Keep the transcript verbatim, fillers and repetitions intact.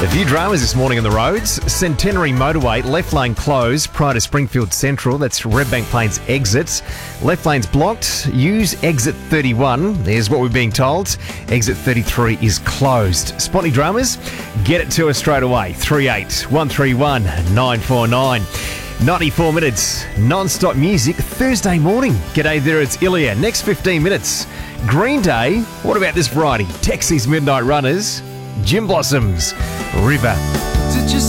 A few dramas this morning on the roads. Centenary Motorway, left lane closed prior to Springfield Central. That's Redbank Plains exits. Left lane's blocked. Use exit thirty-one. There's what we're being told. Exit thirty-three is closed. Spot any dramas? Get it to us straight away. three eight one three one nine four nine. ninety-four minutes non-stop music Thursday morning. G'day there, it's Ilya. Next fifteen minutes, Green Day. What about this variety? Taxi's Midnight Runners, Gym Blossoms, River.